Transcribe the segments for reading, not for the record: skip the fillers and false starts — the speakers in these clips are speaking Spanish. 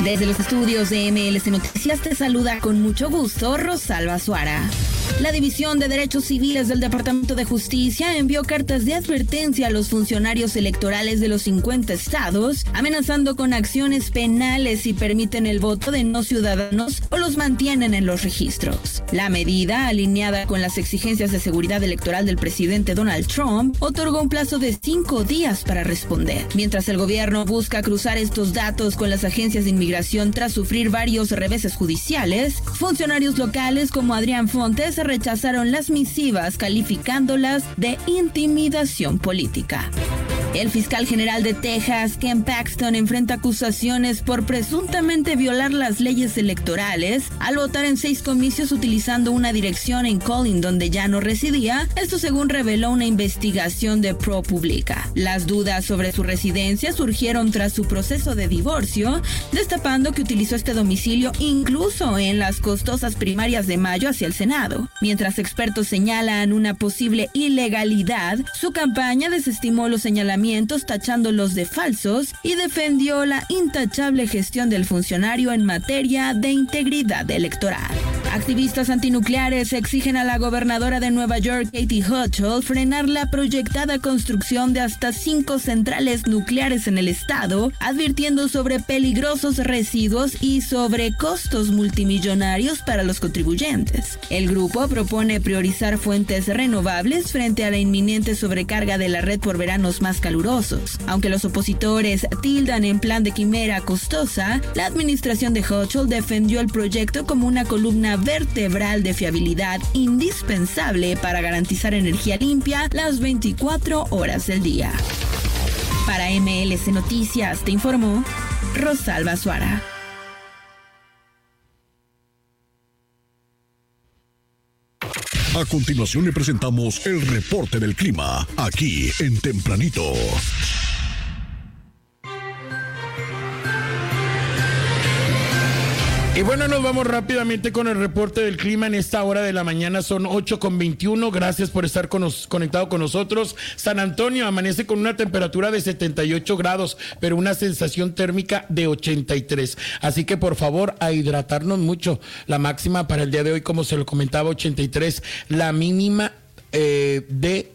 Desde los estudios de MLS Noticias te saluda con mucho gusto Rosalba Suara. La División de Derechos Civiles del Departamento de Justicia envió cartas de advertencia a los funcionarios electorales de los 50 estados, amenazando con acciones penales si permiten el voto de no ciudadanos o los mantienen en los registros. La medida, alineada con las exigencias de seguridad electoral del presidente Donald Trump, otorgó un plazo de 5 días para responder. Mientras el gobierno busca cruzar estos datos con las agencias de inmigración tras sufrir varios reveses judiciales, funcionarios locales como Adrián Fontes rechazaron las misivas calificándolas de intimidación política. El fiscal general de Texas, Ken Paxton, enfrenta acusaciones por presuntamente violar las leyes electorales al votar en 6 comicios utilizando una dirección en Collin donde ya no residía, esto según reveló una investigación de ProPublica. Las dudas sobre su residencia surgieron tras su proceso de divorcio, destapando que utilizó este domicilio incluso en las costosas primarias de mayo hacia el Senado. Mientras expertos señalan una posible ilegalidad, su campaña desestimó los señalamientos tachándolos de falsos y defendió la intachable gestión del funcionario en materia de integridad electoral. Activistas antinucleares exigen a la gobernadora de Nueva York, Katie Hochul, frenar la proyectada construcción de hasta 5 centrales nucleares en el estado, advirtiendo sobre peligrosos residuos y sobre costos multimillonarios para los contribuyentes. El grupo propone priorizar fuentes renovables frente a la inminente sobrecarga de la red por veranos más calurosos. Aunque los opositores tildan en plan de quimera costosa, la administración de Hochul defendió el proyecto como una columna vertebral de fiabilidad indispensable para garantizar energía limpia las 24 horas del día. Para MLS Noticias te informó Rosalba Suara. A continuación le presentamos el reporte del clima, aquí en Tempranito. Y bueno, nos vamos rápidamente con el reporte del clima en esta hora de la mañana. Son 8:21. Gracias por estar conectado con nosotros. San Antonio amanece con una temperatura de 78 grados, pero una sensación térmica de 83. Así que por favor, a hidratarnos mucho. La máxima para el día de hoy, como se lo comentaba, 83. La mínima de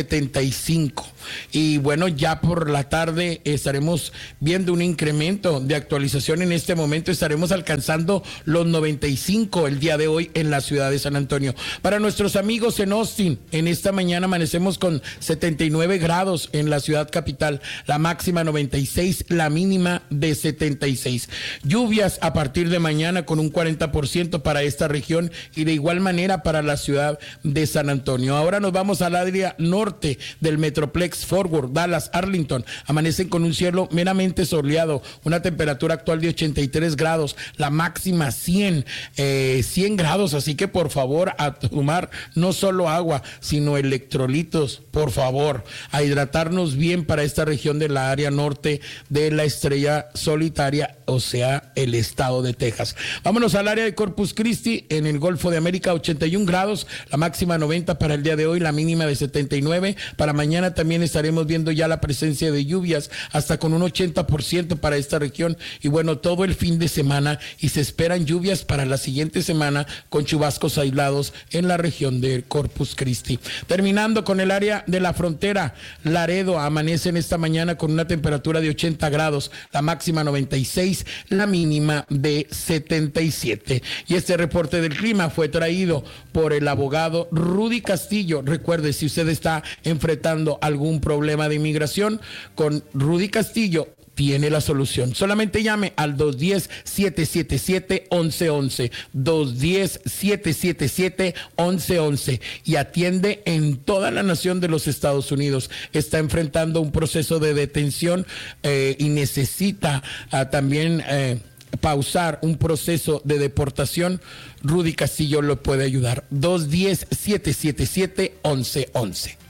75. Y bueno, ya por la tarde estaremos viendo un incremento de actualización. En este momento estaremos alcanzando los 95 el día de hoy en la ciudad de San Antonio. Para nuestros amigos en Austin, en esta mañana amanecemos con 79 grados en la ciudad capital, la máxima 96, la mínima de 76. Lluvias a partir de mañana con un 40% para esta región y de igual manera para la ciudad de San Antonio. Ahora nos vamos al área norte del Metroplex, Fort Worth, Dallas, Arlington. Amanecen con un cielo meramente soleado, una temperatura actual de 83 grados, la máxima 100 grados, así que por favor a tomar no solo agua, sino electrolitos, por favor, a hidratarnos bien para esta región de la área norte de la estrella solitaria, o sea, el estado de Texas. Vámonos al área de Corpus Christi, en el Golfo de América, 81 grados, la máxima 90 para el día de hoy, la mínima de 79. Para mañana también estaremos viendo ya la presencia de lluvias hasta con un 80% para esta región y bueno, todo el fin de semana, y se esperan lluvias para la siguiente semana con chubascos aislados en la región de Corpus Christi. Terminando con el área de la frontera, Laredo amanece en esta mañana con una temperatura de 80 grados, la máxima 96, la mínima de 77. Y este reporte del clima fue traído por el abogado Rudy Castillo. Recuerde, si usted está enfrentando algún problema de inmigración, con Rudy Castillo tiene la solución. Solamente llame al 210-777-1111, 210-777-1111 y atiende en toda la nación de los Estados Unidos. Está enfrentando un proceso de detención y necesita también pausar un proceso de deportación. Rudy Castillo lo puede ayudar. 210-777-1111.